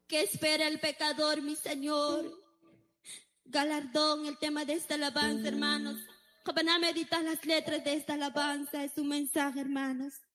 ¿Qué espera el pecador, mi Señor? Galardón, el tema de esta alabanza, hermanos. Van a meditar las letras de esta alabanza, es un mensaje, hermanos.